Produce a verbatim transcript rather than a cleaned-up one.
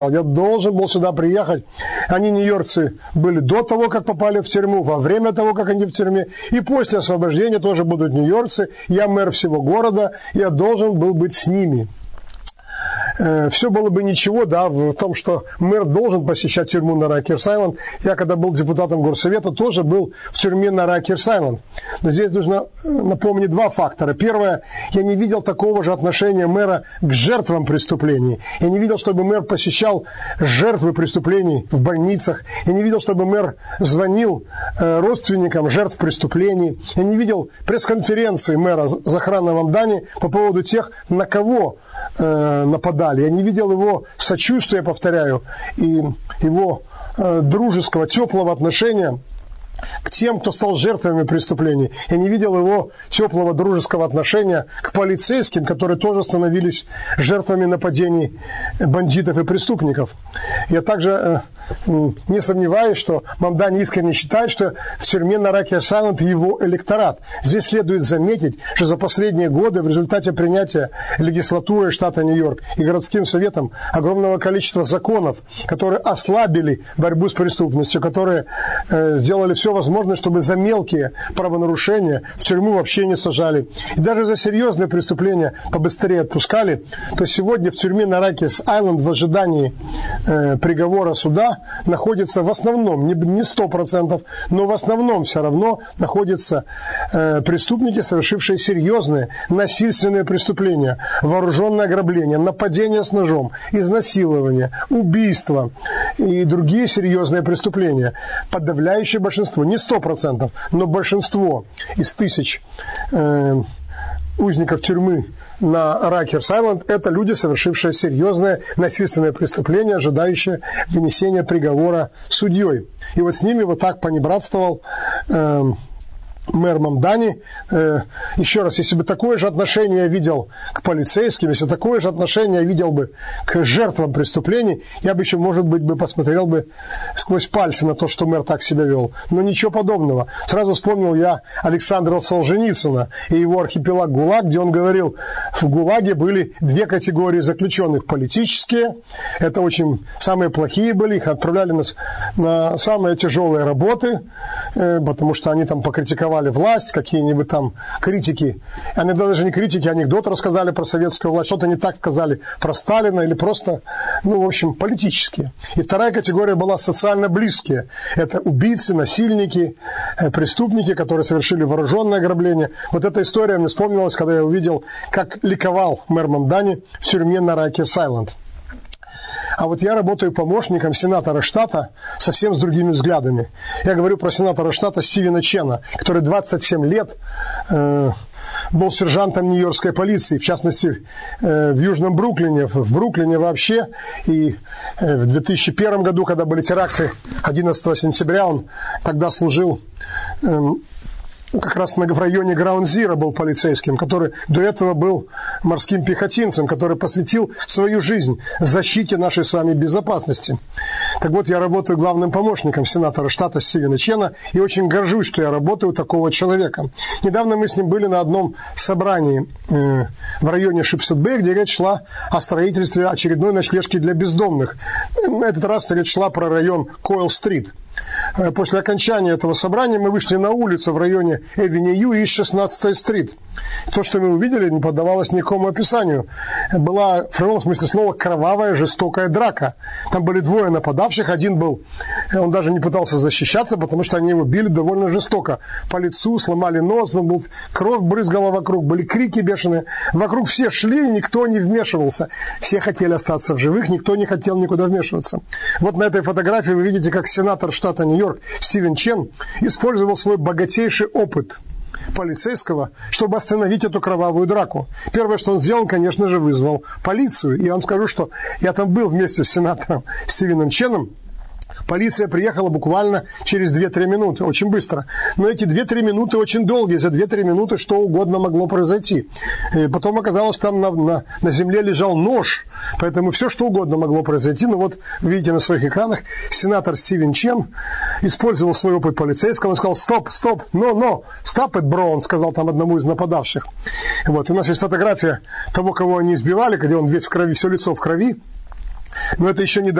Я должен был сюда приехать. Они, нью-йоркцы, были до того, как попали в тюрьму, во время того, как они в тюрьме, и после освобождения тоже будут нью-йоркцы. Я мэр всего города, я должен был быть с ними. Все было бы ничего, да, в том, что мэр должен посещать тюрьму на Райкерс-Айленд. Я, когда был депутатом горсовета, тоже был в тюрьме на Райкерс-Айленд. Но здесь нужно напомнить два фактора. Первое, я не видел такого же отношения мэра к жертвам преступлений. Я не видел, чтобы мэр посещал жертвы преступлений в больницах. Я не видел, чтобы мэр звонил родственникам жертв преступлений. Я не видел пресс-конференции мэра Захара Мамдани по поводу тех, на кого нападали. Я не видел его сочувствия, повторяю, и его э, дружеского, теплого отношения к тем, кто стал жертвами преступлений. Я не видел его теплого, дружеского отношения к полицейским, которые тоже становились жертвами нападений бандитов и преступников. Я также э, не сомневаюсь, что Мамдани искренне считает, что в тюрьме на Райкерс-Айленд его электорат. Здесь следует заметить, что за последние годы в результате принятия легислатурой штата Нью-Йорк и городским советом огромного количества законов, которые ослабили борьбу с преступностью, которые э, сделали все возможно, чтобы за мелкие правонарушения в тюрьму вообще не сажали. И даже за серьезные преступления побыстрее отпускали, то сегодня в тюрьме на Райкерс-Айленд в ожидании э, приговора суда находится в основном, не сто процентов, но в основном все равно находятся э, преступники, совершившие серьезные насильственные преступления, вооруженное ограбление, нападение с ножом, изнасилование, убийство и другие серьезные преступления. Подавляющее большинство, не сто процентов, но большинство из тысяч э, узников тюрьмы на Райкерс-Айленд это люди, совершившие серьезное насильственное преступление, ожидающие вынесения приговора судьей. И вот с ними вот так понебратствовал э, мэр Мамдани. Еще раз, если бы такое же отношение я видел к полицейским, если такое же отношение я видел бы к жертвам преступлений, я бы еще, может быть, бы посмотрел бы сквозь пальцы на то, что мэр так себя вел. Но ничего подобного. Сразу вспомнил я Александра Солженицына и его архипелаг ГУЛАГ, где он говорил, в ГУЛАГе были две категории заключенных. Политические, это очень самые плохие были, их отправляли на, на самые тяжелые работы, потому что они там покритиковали власть, какие-нибудь там критики, они даже не критики, анекдоты рассказали про советскую власть, что-то не так сказали про Сталина или просто, ну, в общем, политические. И вторая категория была социально близкие. Это убийцы, насильники, преступники, которые совершили вооруженное ограбление. Вот эта история мне вспомнилась, когда я увидел, как ликовал мэр Мамдани в тюрьме на Райкерс-Айленд. А вот я работаю помощником сенатора штата совсем с другими взглядами. Я говорю про сенатора штата Стивена Чена, который двадцать семь лет э, был сержантом нью-йоркской полиции, в частности, э, в Южном Бруклине, в Бруклине вообще. И э, в две тысячи первом году, когда были теракты одиннадцатого сентября, он тогда служил... Э, как раз в районе Граунд-Зиро был полицейским, который до этого был морским пехотинцем, который посвятил свою жизнь защите нашей с вами безопасности. Так вот, я работаю главным помощником сенатора штата Стивена Чена и очень горжусь, что я работаю у такого человека. Недавно мы с ним были на одном собрании э, в районе Шипсет-Бэй, где речь шла о строительстве очередной ночлежки для бездомных. На этот раз речь шла про район Койл-Стрит. После окончания этого собрания мы вышли на улицу в районе Эвеню и шестнадцатой стрит. То, что мы увидели, не поддавалось никакому описанию. Была, в прямом смысле слова, кровавая, жестокая драка. Там были двое нападавших. Один был, он даже не пытался защищаться, потому что они его били довольно жестоко. По лицу, сломали нос, он был, кровь брызгала вокруг, были крики бешеные. Вокруг все шли, и никто не вмешивался. Все хотели остаться в живых, никто не хотел никуда вмешиваться. Вот на этой фотографии вы видите, как сенатор штата Нью-Йорк Стивен Чен использовал свой богатейший опыт полицейского, чтобы остановить эту кровавую драку. Первое, что он сделал, конечно же, вызвал полицию. И я вам скажу, что я там был вместе с сенатором Стивеном Ченом. Полиция приехала буквально через две-три минуты, очень быстро. Но эти две-три минуты очень долгие, за две-три минуты что угодно могло произойти. И потом оказалось, что там на, на, на земле лежал нож, поэтому все что угодно могло произойти. Но вот, видите на своих экранах, сенатор Стивен Чен использовал свой опыт полицейского, он сказал: «Стоп, стоп, но, но, stop it, bro», он сказал там одному из нападавших. Вот, у нас есть фотография того, кого они избивали, где он весь в крови, все лицо в крови. Но это еще не